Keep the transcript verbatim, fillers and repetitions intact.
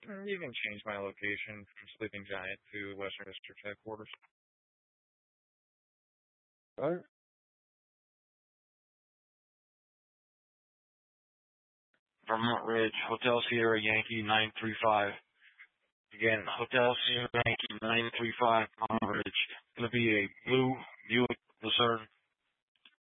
Mm, You can change my location from Sleeping Giant to Western District headquarters. Right. Vermont Ridge, Hotel Sierra Yankee nine three five. Again, Hotel Sierra Yankee nine three five, Vermont Ridge. Going to be a blue Buick Lucerne